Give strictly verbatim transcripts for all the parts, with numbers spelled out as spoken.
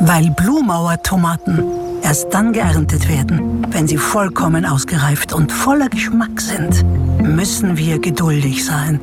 Weil Blumauer Tomaten erst dann geerntet werden, wenn sie vollkommen ausgereift und voller Geschmack sind, müssen wir geduldig sein.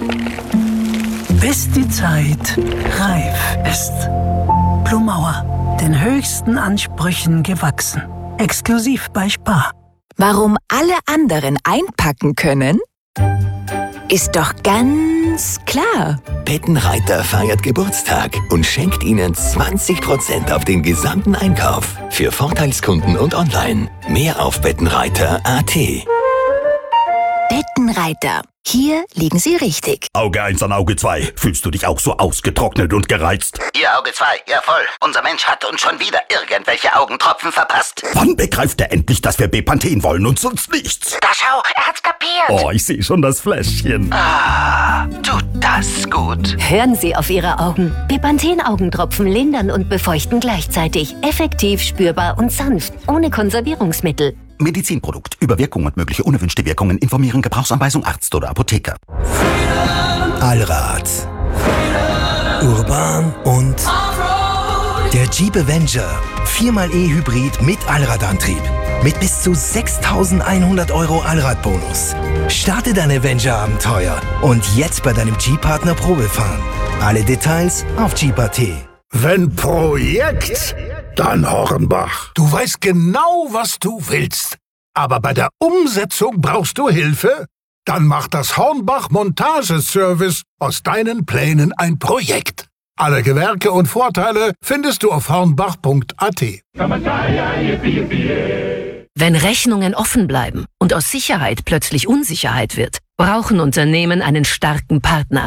Bis die Zeit reif ist. Blumauer, den höchsten Ansprüchen gewachsen. Exklusiv bei Spar. Warum alle anderen einpacken können? Ist doch ganz klar. Bettenreiter feiert Geburtstag und schenkt Ihnen zwanzig Prozent auf den gesamten Einkauf. Für Vorteilskunden und online. Mehr auf bettenreiter punkt a t. Bettenreiter. Hier liegen Sie richtig. Auge eins an Auge zwei. Fühlst du dich auch so ausgetrocknet und gereizt? Ihr Auge zwei, ja voll. Unser Mensch hat uns schon wieder irgendwelche Augentropfen verpasst. Wann begreift er endlich, dass wir Bepanthen wollen und sonst nichts? Da schau, er hat's kapiert. Oh, ich sehe schon das Fläschchen. Ah, tut das gut. Hören Sie auf Ihre Augen. Bepanthen-Augentropfen lindern und befeuchten gleichzeitig. Effektiv, spürbar und sanft. Ohne Konservierungsmittel. Medizinprodukt. Über Wirkung und mögliche unerwünschte Wirkungen informieren. Gebrauchsanweisung Arzt oder Apotheker. Allrad. Urban und der Jeep Avenger. viermal E-Hybrid mit Allradantrieb. Mit bis zu sechstausendeinhundert Euro Allradbonus. Starte dein Avenger-Abenteuer und jetzt bei deinem Jeep-Partner Probe fahren. Alle Details auf Jeep punkt a t. Wenn Projekt, dann Hornbach. Du weißt genau, was du willst. Aber bei der Umsetzung brauchst du Hilfe? Dann macht das Hornbach Montageservice aus deinen Plänen ein Projekt. Alle Gewerke und Vorteile findest du auf hornbach punkt a t. Wenn Rechnungen offen bleiben und aus Sicherheit plötzlich Unsicherheit wird, brauchen Unternehmen einen starken Partner.